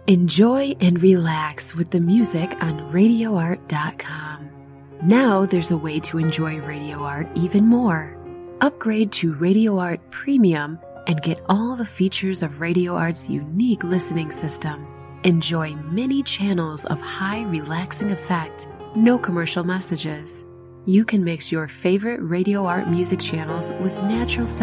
Enjoy and relax with the music on RadioArt.com. Now there's a way to enjoy Radio Art even more. Upgrade to Radio Art Premium and get all the features of Radio Art's unique listening system. Enjoy many channels of high relaxing effect, no commercial messages. You can mix your favorite Radio Art music channels with natural sound